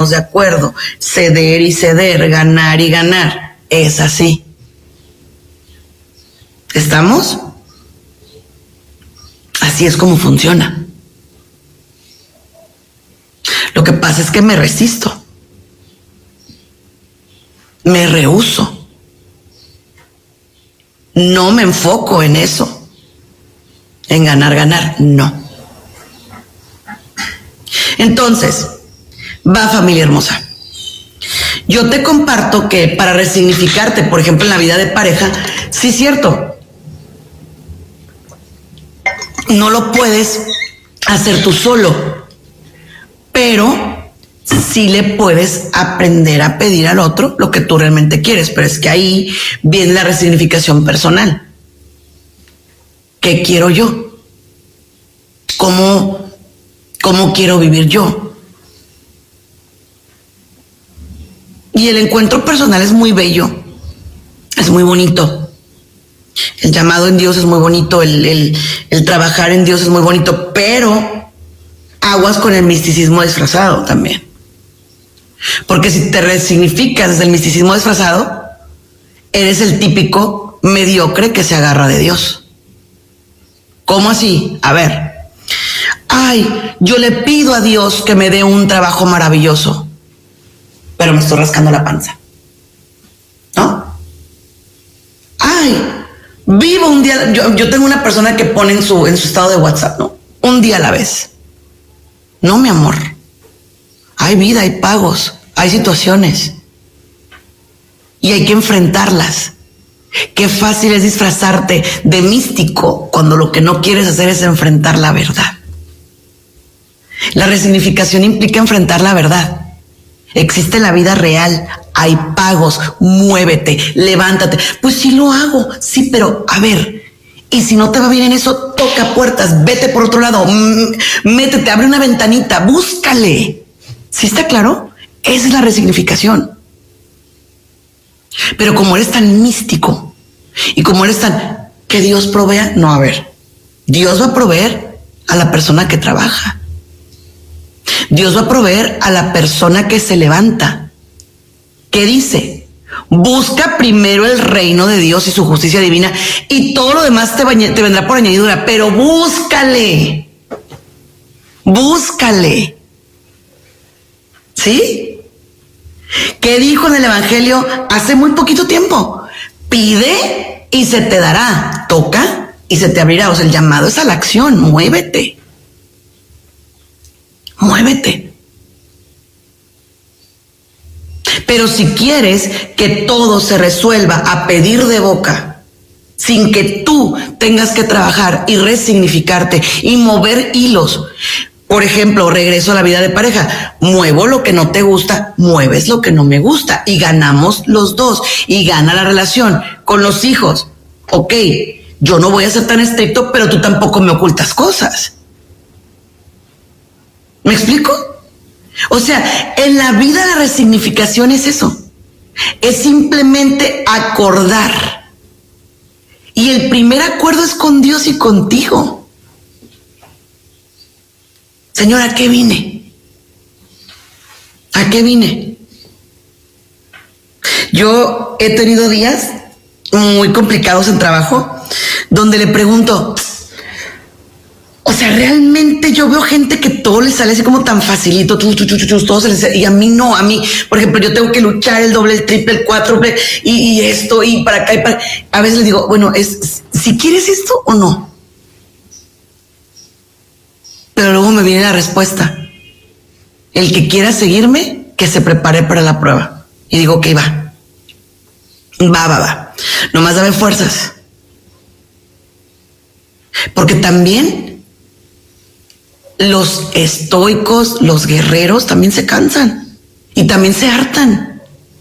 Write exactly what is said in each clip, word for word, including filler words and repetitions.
ponernos de acuerdo, ceder y ceder, ganar y ganar. Es así. ¿Estamos? Así es como funciona. Lo que pasa es que me resisto. Me rehúso. No me enfoco en eso. En ganar, ganar. No. Entonces, va, familia hermosa. Yo te comparto que para resignificarte, por ejemplo, en la vida de pareja, sí es cierto. No lo puedes hacer tú solo, pero sí le puedes aprender a pedir al otro lo que tú realmente quieres. Pero es que ahí viene la resignificación personal. ¿Qué quiero yo? ¿Cómo, cómo quiero vivir yo? Y el encuentro personal es muy bello, es muy bonito. El llamado en Dios es muy bonito, el, el, el trabajar en Dios es muy bonito, pero aguas con el misticismo disfrazado también. Porque si te resignificas desde el misticismo disfrazado, eres el típico mediocre que se agarra de Dios. ¿Cómo así? A ver, ay, yo le pido a Dios que me dé un trabajo maravilloso, pero me estoy rascando la panza, ¿no? Ay, vivo un día. Yo, yo tengo una persona que pone en su, en su estado de WhatsApp, ¿no? Un día a la vez. No, mi amor. Hay vida, hay pagos, hay situaciones. Y hay que enfrentarlas. Qué fácil es disfrazarte de místico cuando lo que no quieres hacer es enfrentar la verdad. La resignificación implica enfrentar la verdad. Existe la vida real, hay pagos, muévete, levántate. Pues sí lo hago, sí, pero a ver, y si no te va bien en eso, toca puertas, vete por otro lado, métete, abre una ventanita, búscale. ¿Sí está claro? Esa es la resignificación. Pero como eres tan místico y como eres tan que Dios provea, no, a ver, Dios va a proveer a la persona que trabaja. Dios va a proveer a la persona que se levanta. ¿Qué dice? Busca primero el reino de Dios y su justicia divina y todo lo demás te, te vendrá por añadidura, pero búscale. Búscale. ¿Sí? ¿Qué dijo en el Evangelio hace muy poquito tiempo? Pide y se te dará. Toca y se te abrirá. O sea, el llamado es a la acción. Muévete. Muévete. Pero si quieres que todo se resuelva a pedir de boca, sin que tú tengas que trabajar y resignificarte y mover hilos, por ejemplo, regreso a la vida de pareja, muevo lo que no te gusta, mueves lo que no me gusta y ganamos los dos y gana la relación. Con los hijos, ok, yo no voy a ser tan estricto, pero tú tampoco me ocultas cosas. ¿Me explico? O sea, en la vida la resignificación es eso. Es simplemente acordar. Y el primer acuerdo es con Dios y contigo. Señor, ¿a qué vine? ¿A qué vine? Yo he tenido días muy complicados en trabajo donde le pregunto, o sea, realmente yo veo gente que todo les sale así como tan facilito, tú, tú, tú, tú, todo se les, y a mí no, a mí, por ejemplo, yo tengo que luchar el doble, el triple, el cuádruple, y, y esto, y para acá, y para... A veces les digo, bueno, es si quieres esto o no. Pero luego me viene la respuesta. El que quiera seguirme, que se prepare para la prueba. Y digo, ok, va. Va, va, va. Nomás dame fuerzas. Porque también los estoicos, los guerreros también se cansan y también se hartan.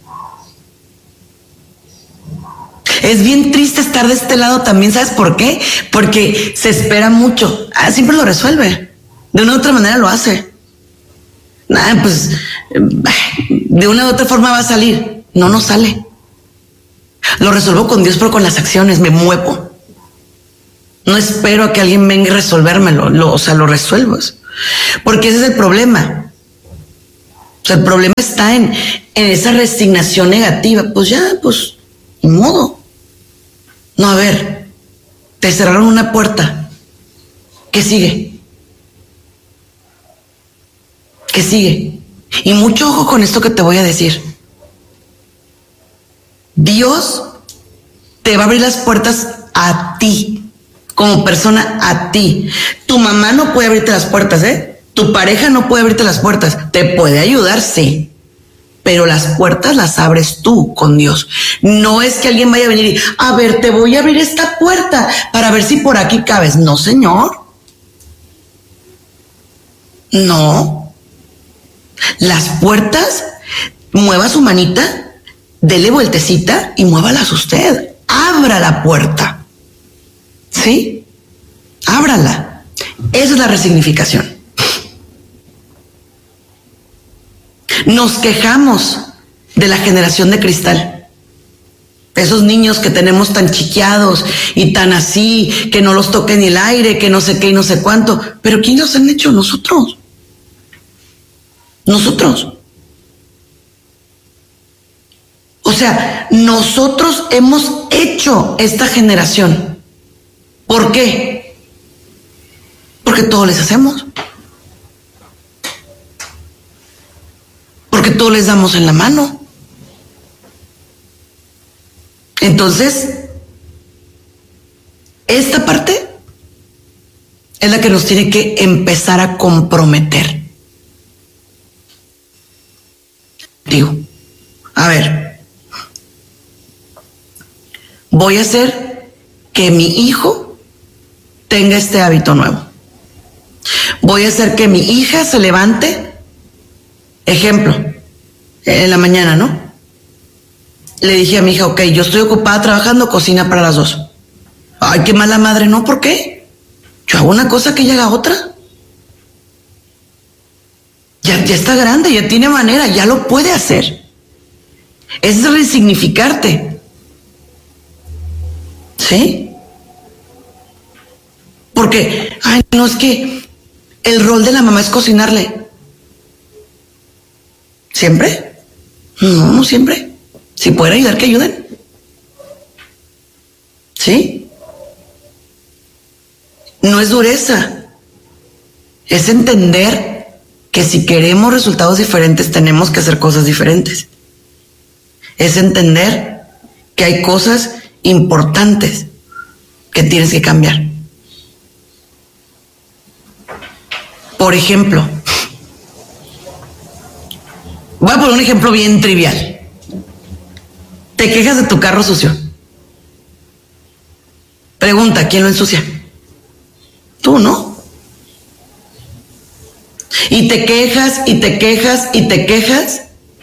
Es bien triste estar de este lado también, ¿sabes por qué? Porque se espera mucho. Ah, siempre lo resuelve. De una u otra manera lo hace. Nada, pues de una u otra forma va a salir. No, no sale. Lo resuelvo con Dios, pero con las acciones me muevo. No espero a que alguien venga a resolvérmelo, lo, o sea, lo resuelvo. Porque ese es el problema. O sea, el problema está en, en esa resignación negativa. Pues ya, pues, ni modo. No, a ver, te cerraron una puerta. ¿Qué sigue? ¿Qué sigue? Y mucho ojo con esto que te voy a decir. Dios te va a abrir las puertas a ti, como persona, a ti. Tu mamá no puede abrirte las puertas, ¿eh? Tu pareja no puede abrirte las puertas. Te puede ayudar, sí, pero las puertas las abres tú con Dios. No es que alguien vaya a venir y, a ver, te voy a abrir esta puerta para ver si por aquí cabes. No, señor. No. Las puertas, mueva su manita, dele vueltecita y muévalas usted. Abra la puerta. ¿Sí? Ábrala. Esa es la resignificación. Nos quejamos de la generación de cristal. Esos niños que tenemos tan chiqueados y tan así, que no los toque ni el aire, que no sé qué y no sé cuánto. Pero ¿quién los han hecho? Nosotros. Nosotros. O sea, nosotros hemos hecho esta generación. ¿Por qué? Porque todo les hacemos. Porque todo les damos en la mano. Entonces, esta parte es la que nos tiene que empezar a comprometer. Digo, a ver, voy a hacer que mi hijo tenga este hábito nuevo. Voy a hacer que mi hija se levante. Ejemplo, en la mañana, ¿no? Le dije a mi hija, ok, yo estoy ocupada trabajando, cocina para las dos. Ay, qué mala madre, ¿no? ¿Por qué? Yo hago una cosa que ella haga otra. Ya, ya está grande, ya tiene manera, ya lo puede hacer. Es resignificarte. ¿Sí? Porque, ay, no, es que el rol de la mamá es cocinarle. ¿Siempre? No, no siempre. Si pueden ayudar, que ayuden. ¿Sí? No es dureza. Es entender que si queremos resultados diferentes, tenemos que hacer cosas diferentes. Es entender que hay cosas importantes que tienes que cambiar. Por ejemplo, voy a poner un ejemplo bien trivial. Te quejas de tu carro sucio. Pregunta, ¿quién lo ensucia? Tú, ¿no? Y te quejas, y te quejas, y te quejas.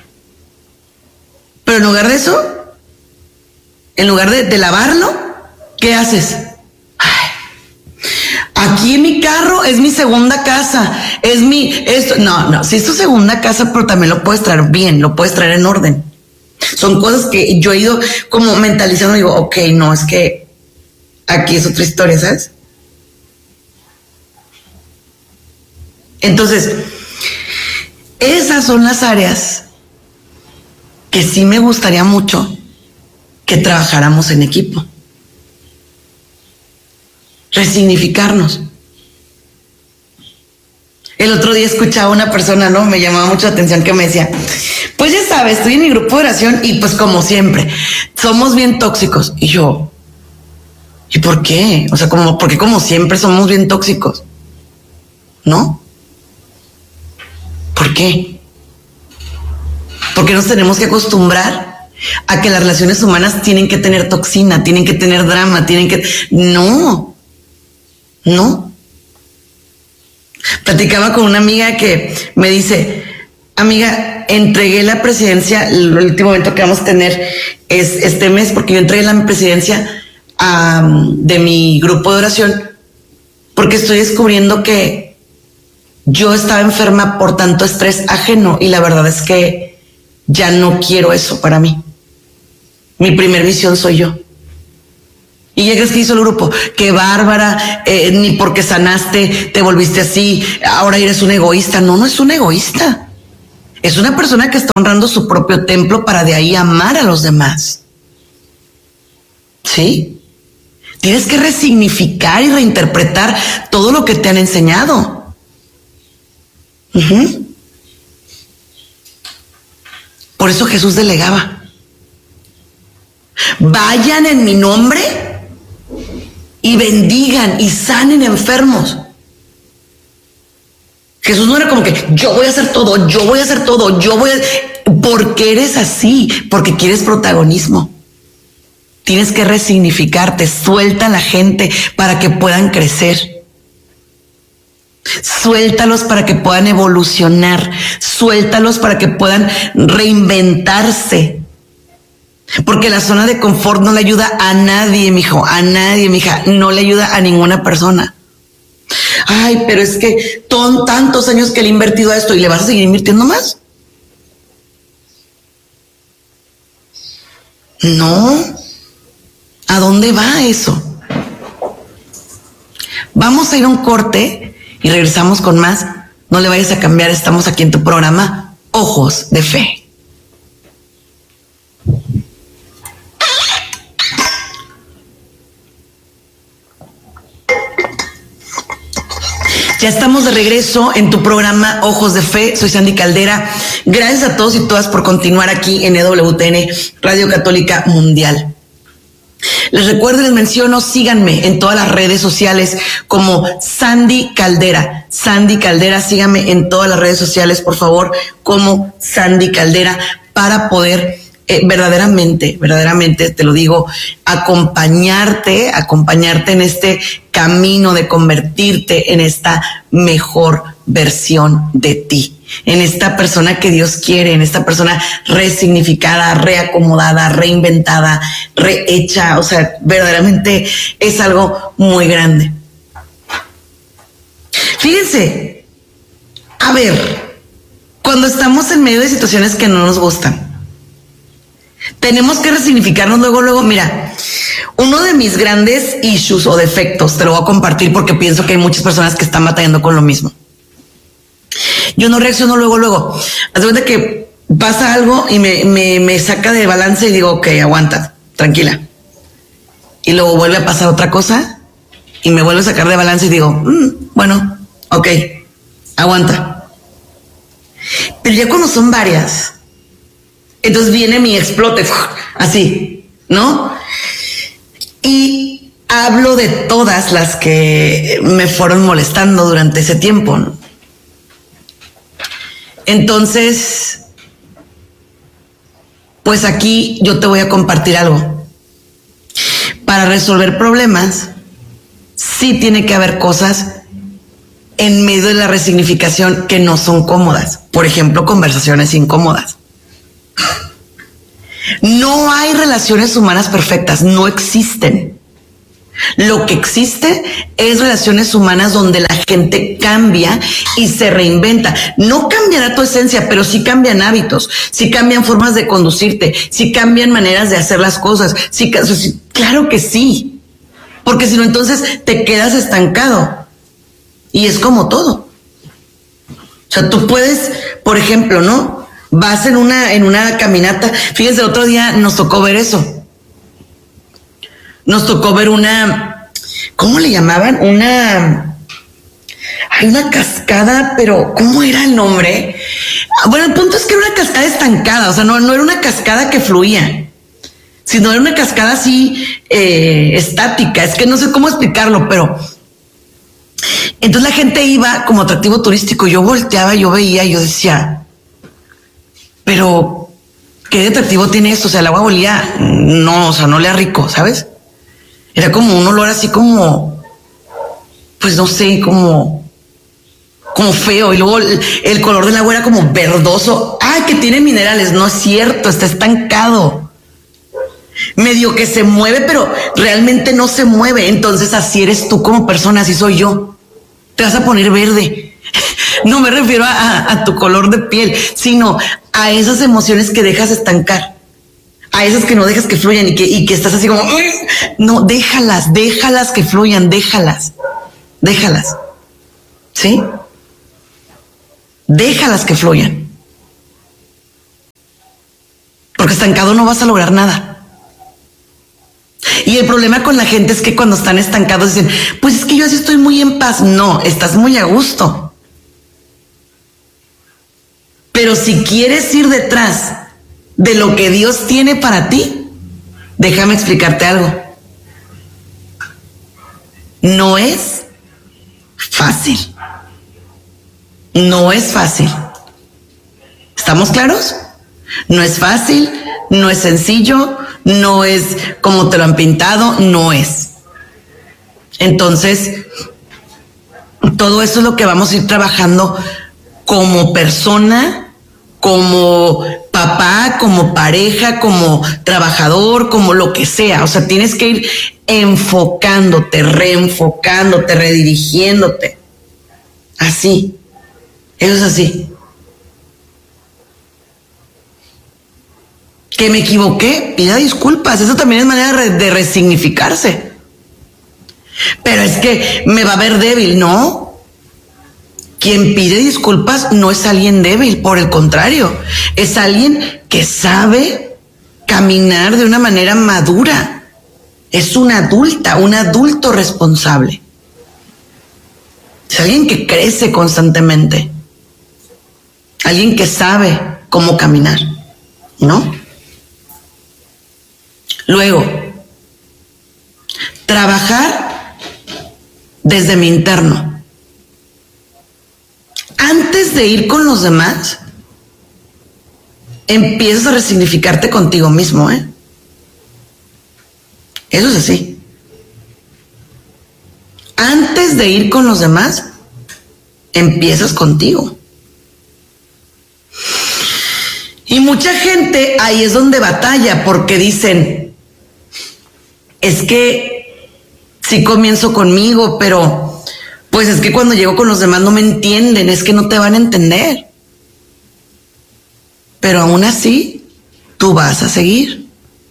Pero en lugar de eso, en lugar de, de lavarlo, ¿qué haces? Ay, aquí en mi carro es mi segunda casa, es mi, esto, no, no, si es tu segunda casa, pero también lo puedes traer bien, lo puedes traer en orden. Son cosas que yo he ido como mentalizando, digo, ok, no, es que aquí es otra historia, ¿sabes? Entonces, esas son las áreas que sí me gustaría mucho que trabajáramos en equipo. Resignificarnos. El otro día escuchaba a una persona, ¿no? Me llamaba mucho la atención que me decía, pues ya sabes, estoy en mi grupo de oración y pues como siempre, somos bien tóxicos. Y yo, ¿y por qué? O sea, como, porque como siempre somos bien tóxicos, ¿no? ¿Por qué? Porque nos tenemos que acostumbrar a que las relaciones humanas tienen que tener toxina, tienen que tener drama, tienen que... No, no. Platicaba con una amiga que me dice, amiga, entregué la presidencia, el último evento que vamos a tener es este mes, porque yo entregué la presidencia um, de mi grupo de oración, porque estoy descubriendo que yo estaba enferma por tanto estrés ajeno y la verdad es que ya no quiero eso para mí. Mi primer misión soy yo. ¿Y ya crees que hizo el grupo? Qué bárbara, eh, ni porque sanaste te volviste así, ahora eres un egoísta. No, no es un egoísta. Es una persona que está honrando su propio templo para de ahí amar a los demás. ¿Sí? Tienes que resignificar y reinterpretar todo lo que te han enseñado. Uh-huh. Por eso Jesús delegaba. Vayan en mi nombre y bendigan y sanen enfermos. Jesús no era como que yo voy a hacer todo, yo voy a hacer todo, yo voy a... Porque eres así, porque quieres protagonismo. Tienes que resignificarte, suelta a la gente para que puedan crecer. Suéltalos para que puedan evolucionar, suéltalos para que puedan reinventarse. Porque la zona de confort no le ayuda a nadie, mijo, a nadie, mija, no le ayuda a ninguna persona. Ay, pero es que son tantos años que le he invertido a esto y le vas a seguir invirtiendo más. No. ¿A dónde va eso? Vamos a ir a un corte y regresamos con más. No le vayas a cambiar, estamos aquí en tu programa Ojos de Fe. Ya estamos de regreso en tu programa Ojos de Fe. Soy Sandy Caldera. Gracias a todos y todas por continuar aquí en E W T N, Radio Católica Mundial. Les recuerdo y les menciono, síganme en todas las redes sociales como Sandy Caldera. Sandy Caldera, síganme en todas las redes sociales, por favor, como Sandy Caldera, para poder eh, verdaderamente, verdaderamente, te lo digo, acompañarte, acompañarte en este camino de convertirte en esta mejor versión de ti, en esta persona que Dios quiere, en esta persona resignificada, reacomodada, reinventada, rehecha. O sea, verdaderamente es algo muy grande. Fíjense, a ver, cuando estamos en medio de situaciones que no nos gustan, tenemos que resignificarnos luego, luego. Mira, uno de mis grandes issues o defectos, te lo voy a compartir porque pienso que hay muchas personas que están batallando con lo mismo. Yo no reacciono luego, luego. Haz de cuenta que pasa algo y me, me, me saca de balance y digo, ok, aguanta, tranquila. Y luego vuelve a pasar otra cosa y me vuelve a sacar de balance y digo, mm, bueno, ok, aguanta. Pero ya cuando son varias, entonces viene mi explote, así, ¿no? Y hablo de todas las que me fueron molestando durante ese tiempo, ¿no? Entonces, pues aquí yo te voy a compartir algo. Para resolver problemas, sí tiene que haber cosas en medio de la resignificación que no son cómodas. Por ejemplo, conversaciones incómodas. No hay relaciones humanas perfectas, no existen. Lo que existe es relaciones humanas donde la gente cambia y se reinventa. No cambiará tu esencia, pero sí cambian hábitos, sí cambian formas de conducirte, sí cambian maneras de hacer las cosas. Sí, claro que sí, porque si no, entonces te quedas estancado. Y es como todo. O sea, tú puedes, por ejemplo, ¿no? Vas en una, en una caminata. Fíjense, el otro día nos tocó ver eso. Nos tocó ver una, ¿cómo le llamaban? Una, hay una cascada, pero ¿cómo era el nombre? Bueno, el punto es que era una cascada estancada, o sea, no, no era una cascada que fluía, sino era una cascada así eh, estática. Es que no sé cómo explicarlo, pero entonces la gente iba como atractivo turístico. Yo volteaba, yo veía, yo decía, pero ¿qué de atractivo tiene esto? O sea, el agua olía, no, o sea, no olía rico, ¿sabes? Era como un olor así como, pues no sé, como, como feo. Y luego el, el color del agua era como verdoso. ¡Ay, que tiene minerales! No es cierto, está estancado. Medio que se mueve, pero realmente no se mueve. Entonces así eres tú como persona, así soy yo. Te vas a poner verde. No me refiero a, a, a tu color de piel, sino a esas emociones que dejas estancar. A esas que no dejas que fluyan y que, y que estás así como, no, déjalas, déjalas que fluyan, déjalas, déjalas, ¿sí? Déjalas que fluyan. porque estancado no vas a lograr nada. Y el problema con la gente es que cuando están estancados dicen, pues es que yo así estoy muy en paz. No, estás muy a gusto. Pero si quieres ir detrás de lo que Dios tiene para ti, déjame explicarte algo. No es fácil. No es fácil. ¿Estamos claros? No es fácil, no es sencillo, no es como te lo han pintado, no es. Entonces, todo eso es lo que vamos a ir trabajando como persona, como papá, como pareja, como trabajador, como lo que sea. O sea, tienes que ir enfocándote, reenfocándote, redirigiéndote. Así. Eso es así. Que me equivoqué, pida disculpas. Eso también es manera de, de resignificarse. Pero es que me va a ver débil, ¿no? Quien pide disculpas no es alguien débil, por el contrario, es alguien que sabe caminar de una manera madura. Es una adulta, un adulto responsable. Es alguien que crece constantemente. Alguien que sabe cómo caminar, ¿no? Luego, trabajar desde mi interno. Antes de ir con los demás, empiezas a resignificarte contigo mismo, ¿eh? Eso es así. Antes de ir con los demás, empiezas contigo. Y mucha gente ahí es donde batalla, porque dicen, es que sí comienzo conmigo, pero pues es que cuando llego con los demás no me entienden, es que no te van a entender. Pero aún así, tú vas a seguir.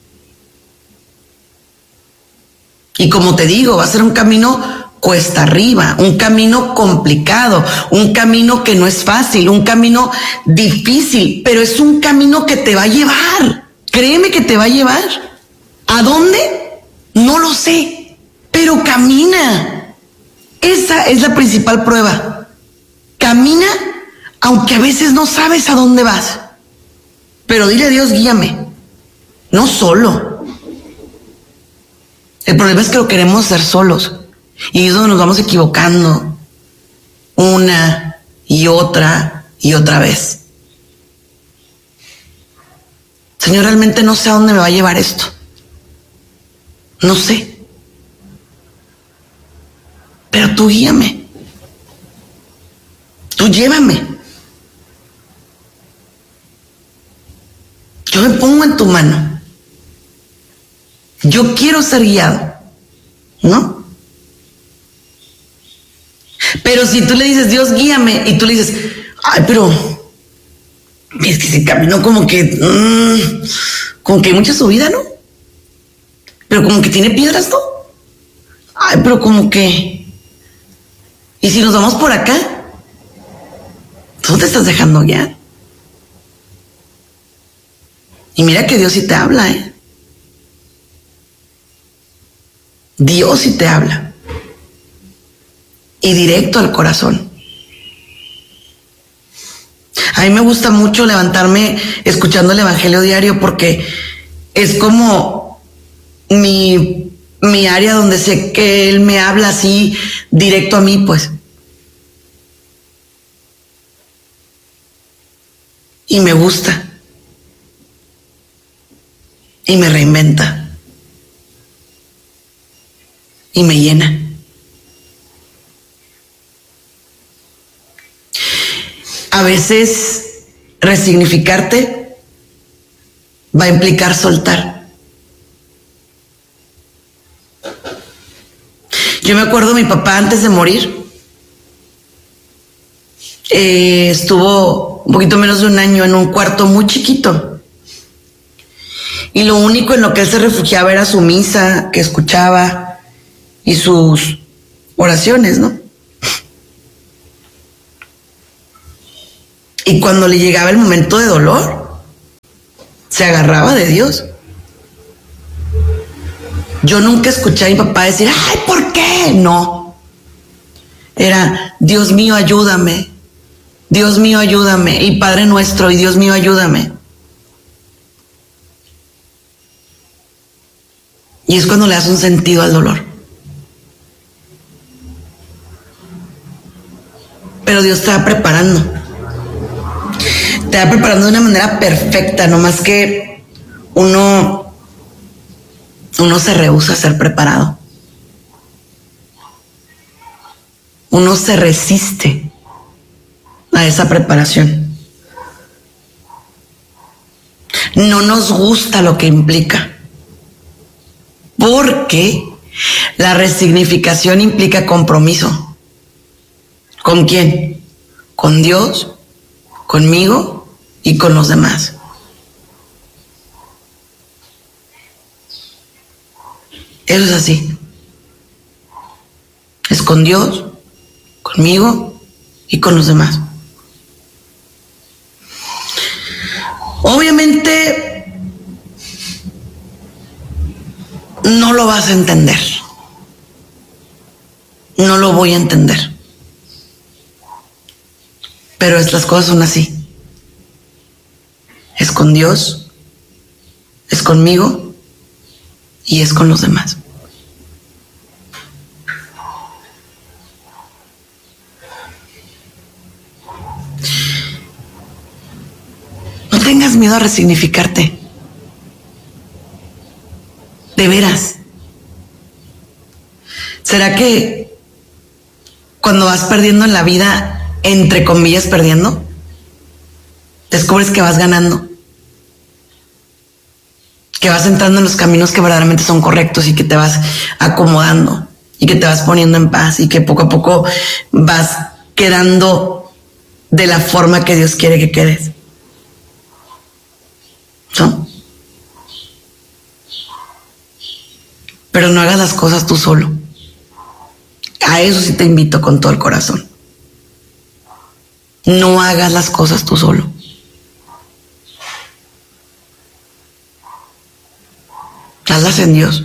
Y como te digo, va a ser un camino cuesta arriba, un camino complicado, un camino que no es fácil, un camino difícil, pero es un camino que te va a llevar. Créeme que te va a llevar. ¿A dónde? No lo sé, pero camina. Esa es la principal prueba. Camina, aunque a veces no sabes a dónde vas. Pero dile a Dios, guíame. No solo. El problema es que lo queremos hacer solos. Y es donde nos vamos equivocando. Una y otra y otra vez. Señor, realmente no sé a dónde me va a llevar esto. No sé. Pero tú guíame. Tú llévame. Yo me pongo en tu mano. Yo quiero ser guiado, ¿no? Pero si tú le dices, Dios, guíame, y tú le dices, ay, pero es que se caminó como que, mmm, como que hay mucha subida, ¿no? Pero como que tiene piedras, ¿no? Ay, pero como que, y si nos vamos por acá, tú te estás dejando guiar. Y mira que Dios sí te habla, ¿eh? Dios sí te habla. Y directo al corazón. A mí me gusta mucho levantarme escuchando el Evangelio diario porque es como mi, mi área donde sé que Él me habla así directo a mí, pues. Y me gusta. Y me reinventa. Y me llena. A veces resignificarte va a implicar soltar. Yo me acuerdo mi papá antes de morir, eh, estuvo un poquito menos de un año en un cuarto muy chiquito. Y lo único en lo que él se refugiaba era su misa que escuchaba y sus oraciones, ¿no? Y cuando le llegaba el momento de dolor, se agarraba de Dios. Yo nunca escuché a mi papá decir, ay, ¿por qué? No. Era, Dios mío, ayúdame. Dios mío, ayúdame. Y Padre nuestro, y Dios mío, ayúdame. Y es cuando le das un sentido al dolor. Pero Dios te va preparando. Te va preparando de una manera perfecta, no más que uno, uno se rehúsa a ser preparado. Uno se resiste a esa preparación. No nos gusta lo que implica. Porque la resignificación implica compromiso. ¿Con quién? Con Dios, conmigo y con los demás. Eso es así. Es con Dios, conmigo y con los demás. Obviamente no lo vas a entender. No lo voy a entender. Pero las cosas son así. Es con Dios, es conmigo y es con los demás. No tengas miedo a resignificarte. De veras. ¿Será que cuando vas perdiendo en la vida, entre comillas perdiendo, descubres que vas ganando? Que vas entrando en los caminos que verdaderamente son correctos y que te vas acomodando y que te vas poniendo en paz y que poco a poco vas quedando de la forma que Dios quiere que quedes. ¿No? Pero no hagas las cosas tú solo. A eso sí te invito con todo el corazón. No hagas las cosas tú solo. Hazlas en Dios.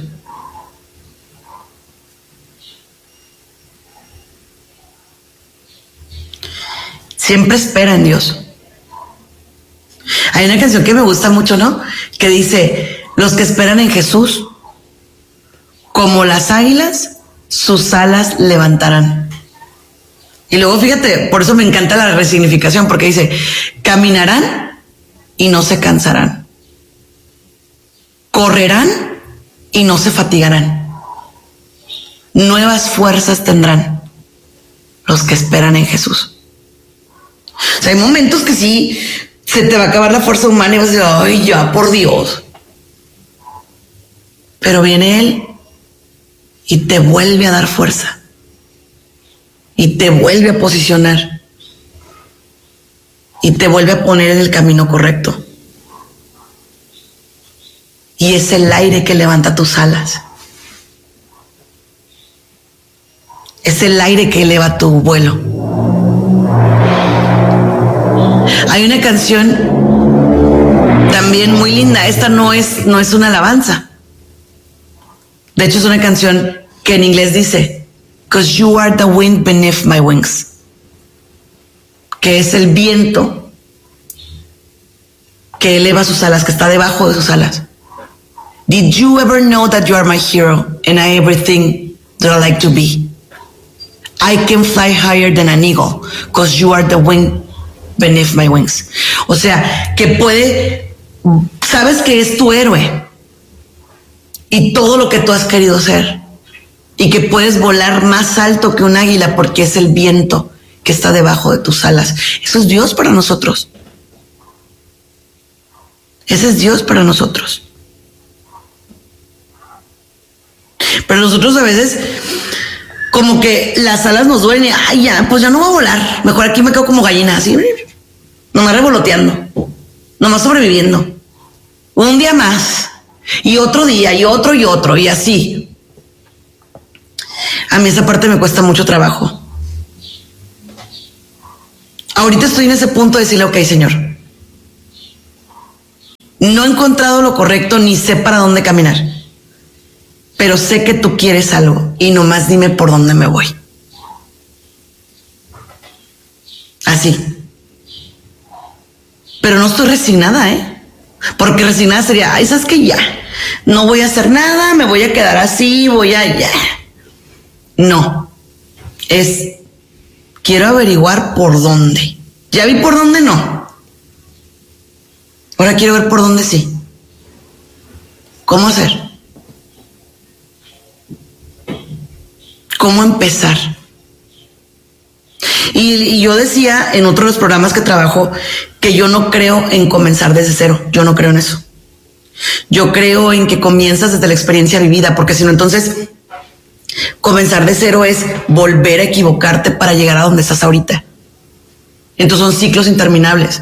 Siempre espera en Dios. Hay una canción que me gusta mucho, ¿no? Que dice, los que esperan en Jesús, como las águilas, sus alas levantarán. Y luego fíjate, por eso me encanta la resignificación, porque dice, caminarán y no se cansarán. Correrán y no se fatigarán. Nuevas fuerzas tendrán los que esperan en Jesús. O sea, hay momentos que sí se te va a acabar la fuerza humana y vas a decir, ay, ya, por Dios. Pero viene Él y te vuelve a dar fuerza. Y te vuelve a posicionar. Y te vuelve a poner en el camino correcto. Y es el aire que levanta tus alas. Es el aire que eleva tu vuelo. Hay una canción también muy linda. Esta no es, no es una alabanza. De hecho, es una canción que en inglés dice, "'Cause you are the wind beneath my wings", que es el viento que eleva sus alas, que está debajo de sus alas. Did you ever know that you are my hero and I everything that I like to be? I can fly higher than an eagle, cause you are the wind beneath my wings. O sea, que puede, sabes que es tu héroe y todo lo que tú has querido ser, y que puedes volar más alto que un águila porque es el viento que está debajo de tus alas. Eso es Dios para nosotros. Ese es Dios para nosotros. Pero nosotros a veces como que las alas nos duelen y, ay, ya, pues ya no voy a volar. Mejor aquí me quedo como gallina, así, nomás revoloteando, nomás sobreviviendo. Un día más, y otro día, y otro, y otro, y así. A mí esa parte me cuesta mucho trabajo. Ahorita estoy en ese punto de decirle, ok, Señor, No he encontrado lo correcto ni sé para dónde caminar. Pero sé que tú quieres algo y nomás dime por dónde me voy. Así. Pero no estoy resignada, ¿eh? Porque resignada sería, ay, ¿sabes qué? Ya. No voy a hacer nada, me voy a quedar así, voy a ya. No. Es, quiero averiguar por dónde. Ya vi por dónde no. Ahora quiero ver por dónde sí. ¿Cómo hacer? ¿Cómo empezar? Y, y yo decía en otro de los programas que trabajo que yo no creo en comenzar desde cero. Yo no creo en eso. Yo creo en que comienzas desde la experiencia vivida, porque si no, entonces comenzar de cero es volver a equivocarte para llegar a donde estás ahorita. Entonces son ciclos interminables.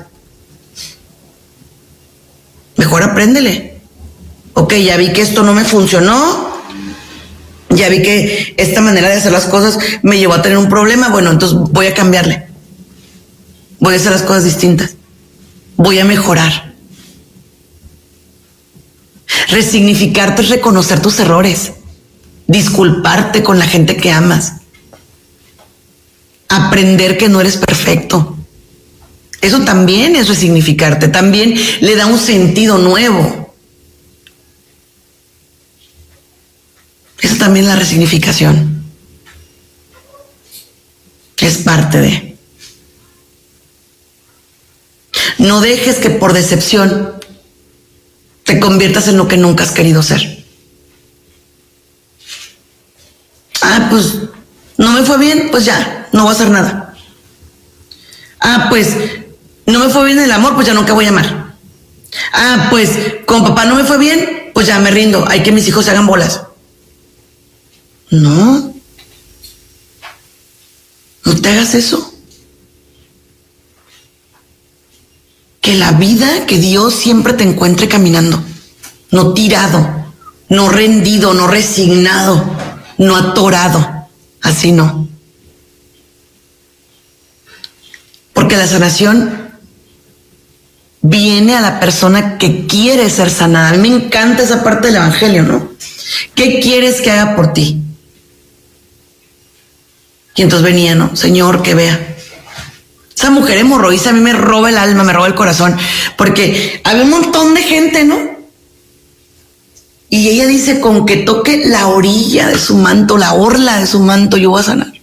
Mejor apréndele. Ok, ya vi que esto no me funcionó. Ya vi que esta manera de hacer las cosas me llevó a tener un problema. Bueno, entonces voy a cambiarle. Voy a hacer las cosas distintas. Voy a mejorar. Resignificarte es reconocer tus errores. Disculparte con la gente que amas. Aprender que no eres perfecto. Eso también es resignificarte. También le da un sentido nuevo. Eso también es la resignificación. Es parte de. No dejes que por decepción te conviertas en lo que nunca has querido ser. Ah, pues no me fue bien, pues ya, no voy a hacer nada. Ah, pues no me fue bien el amor, pues ya nunca voy a amar. Ah, pues con papá no me fue bien, pues ya me rindo, hay que mis hijos se hagan bolas. No. No te hagas eso. Que la vida, que Dios siempre te encuentre caminando, no tirado, no rendido, no resignado, no atorado. Así no. Porque la sanación viene a la persona que quiere ser sanada. A mí me encanta esa parte del evangelio, ¿no? ¿Qué quieres que haga por ti? Y entonces venía, ¿no? Señor, que vea. Esa mujer hemorroísa a mí me roba el alma, me roba el corazón, porque había un montón de gente, ¿no? Y ella dice, con que toque la orilla de su manto, la orla de su manto, yo voy a sanar.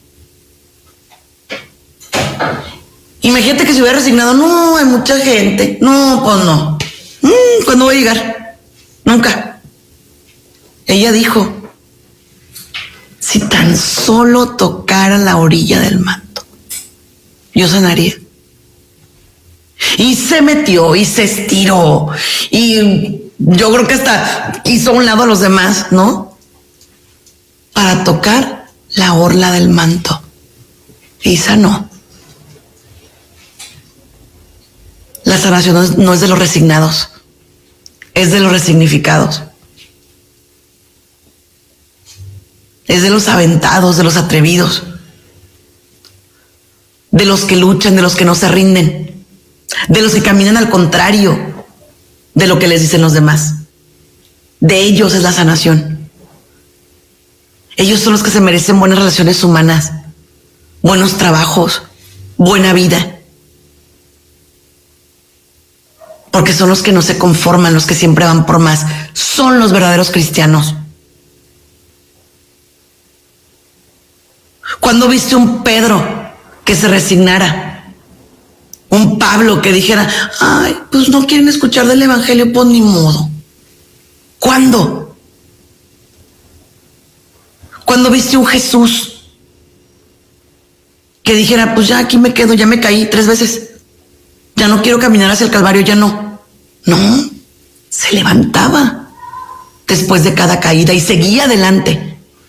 Imagínate que se hubiera resignado, no, hay mucha gente. No, pues no. Mm, ¿Cuándo voy a llegar? Nunca. Ella dijo, si tan solo tocara la orilla del manto, yo sanaría. Y se metió y se estiró. Y yo creo que hasta hizo a un lado a los demás, ¿no? Para tocar la orla del manto. Y sanó. La sanación no es de los resignados, es de los resignificados. Es de los aventados, de los atrevidos, de los que luchan, de los que no se rinden, de los que caminan al contrario de lo que les dicen los demás. De ellos es la sanación. Ellos son los que se merecen buenas relaciones humanas, buenos trabajos, buena vida. Porque son los que no se conforman, los que siempre van por más. Son los verdaderos cristianos. ¿Cuándo viste un Pedro que se resignara? Un Pablo que dijera, ay, pues no quieren escuchar del evangelio, pues ni modo. ¿Cuándo? ¿Cuándo viste un Jesús que dijera, pues ya aquí me quedo, ya me caí tres veces, ya no quiero caminar hacia el Calvario, ya no? No, se levantaba después de cada caída y seguía adelante.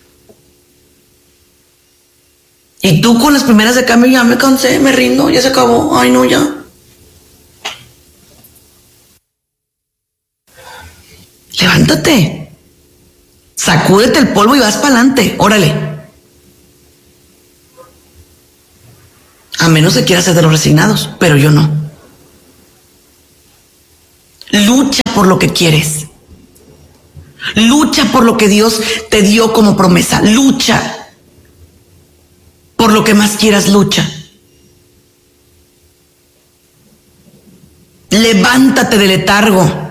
Y tú con las primeras de cambio, ya me cansé, me rindo, ya se acabó, ay no, ya. Levántate, sacúdete el polvo y vas para adelante, órale. A menos que quieras ser de los resignados, pero yo no. Lucha lucha por lo que quieres. Lucha por lo que Dios te dio como promesa. Lucha por lo que más quieras, lucha. Levántate del letargo.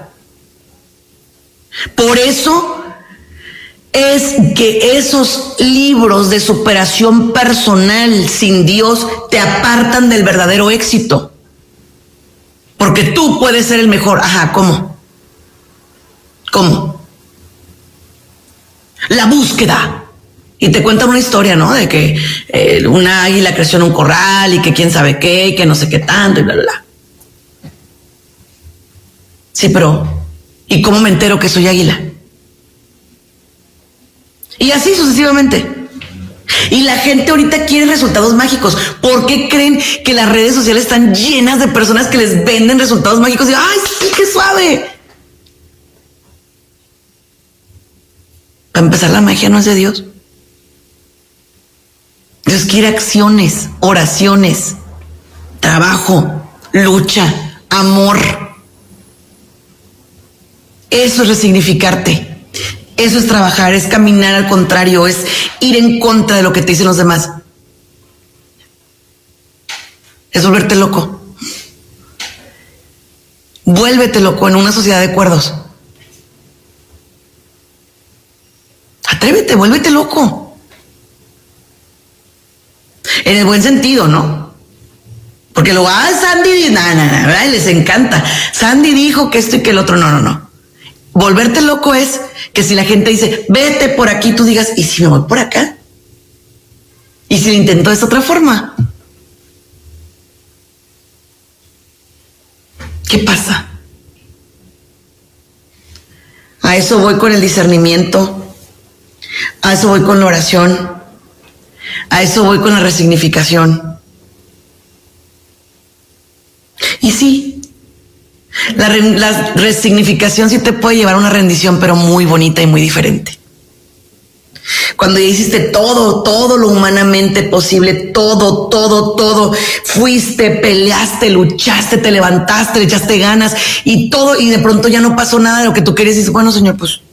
Por eso es que esos libros de superación personal sin Dios te apartan del verdadero éxito. Porque tú puedes ser el mejor. Ajá, ¿cómo? ¿Cómo? La búsqueda. Y te cuentan una historia, ¿no? De que eh, una águila creció en un corral y que quién sabe qué, y que no sé qué tanto y bla, bla, bla. Sí, pero ¿y cómo me entero que soy águila? Y así sucesivamente. Y la gente ahorita quiere resultados mágicos. ¿Por qué creen que las redes sociales están llenas de personas que les venden resultados mágicos? Y ¡ay, sí, qué suave! Para empezar, la magia no es de Dios. Dios quiere acciones, oraciones, trabajo, lucha, amor. Eso es resignificarte. Eso es trabajar, es caminar al contrario, es ir en contra de lo que te dicen los demás. Es volverte loco. Vuélvete loco en una sociedad de cuerdos. Atrévete, vuélvete loco. En el buen sentido, ¿no? Porque luego, ah, Sandy, nada, nada, ¿verdad? Les encanta. Sandy dijo que esto y que el otro, no, no, no. Volverte loco es que si la gente dice, vete por aquí, tú digas, ¿y si me voy por acá? ¿Y si lo intento de esta otra forma? ¿Qué pasa? A eso voy con el discernimiento, a eso voy con la oración, a eso voy con la resignificación. Y sí, La, re, la resignificación sí te puede llevar a una rendición, pero muy bonita y muy diferente. Cuando ya hiciste todo, todo lo humanamente posible, todo, todo, todo, fuiste, peleaste, luchaste, te levantaste, le echaste ganas y todo, y de pronto ya no pasó nada de lo que tú querías y dices, bueno, Señor, pues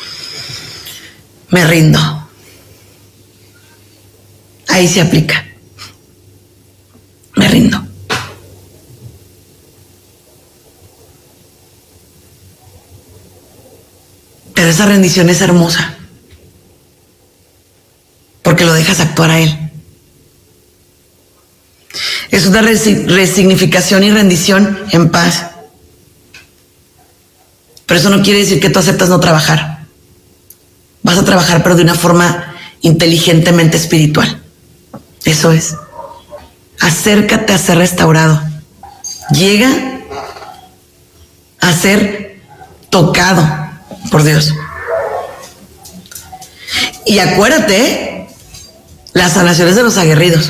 me rindo. Ahí se aplica. Me rindo. Pero esa rendición es hermosa, porque lo dejas actuar a Él. Es una resignificación y rendición en paz. Pero eso no quiere decir que tú aceptas no trabajar. Vas a trabajar, pero de una forma inteligentemente espiritual. Eso es. Acércate a ser restaurado. Llega a ser tocado por Dios. Y acuérdate, ¿eh? Las sanaciones de los aguerridos.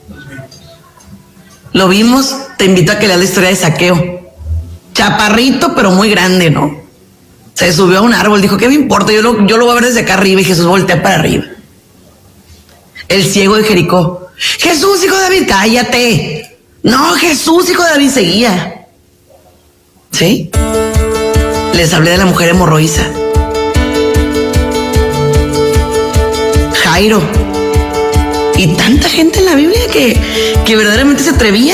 Lo vimos, te invito a que leas la historia de Zaqueo. Chaparrito, pero muy grande, ¿no? Se subió a un árbol, dijo, ¿qué me importa? Yo lo, yo lo voy a ver desde acá arriba, y Jesús voltea para arriba. El ciego de Jericó. Jesús, hijo de David, cállate. No, Jesús, hijo de David, seguía. ¿Sí? Les hablé de la mujer hemorroísa. Jairo. Y tanta gente en la Biblia que, que verdaderamente se atrevía.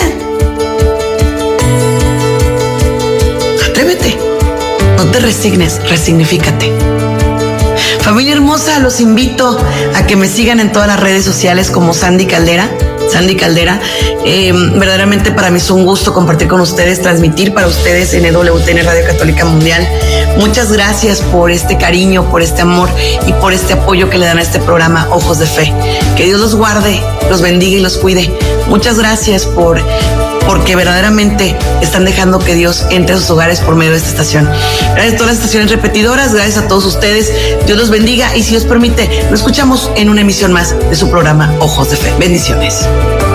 Atrévete. No te resignes, resignifícate. Familia hermosa, los invito a que me sigan en todas las redes sociales como Sandy Caldera. Sandy Caldera, eh, verdaderamente para mí es un gusto compartir con ustedes, transmitir para ustedes en E W T N Radio Católica Mundial. Muchas gracias por este cariño, por este amor y por este apoyo que le dan a este programa Ojos de Fe. Que Dios los guarde, los bendiga y los cuide. Muchas gracias por porque verdaderamente están dejando que Dios entre a sus hogares por medio de esta estación. Gracias a todas las estaciones repetidoras, gracias a todos ustedes. Dios los bendiga y si Dios permite, nos escuchamos en una emisión más de su programa Ojos de Fe. Bendiciones.